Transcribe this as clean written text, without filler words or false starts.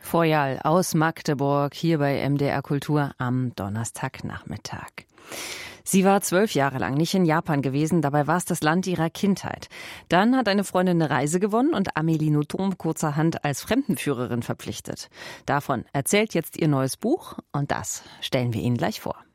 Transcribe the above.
Voyal aus Magdeburg, hier bei MDR Kultur am Donnerstagnachmittag. Sie war 12 Jahre lang nicht in Japan gewesen, dabei war es das Land ihrer Kindheit. Dann hat eine Freundin eine Reise gewonnen und Amélie Nothomb kurzerhand als Fremdenführerin verpflichtet. Davon erzählt jetzt ihr neues Buch und das stellen wir Ihnen gleich vor.